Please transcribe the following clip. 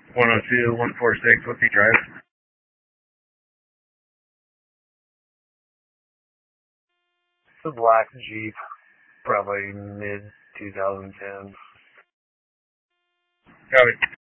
102, 146, what's he drive? It's a black Jeep, probably mid 2010. Copy.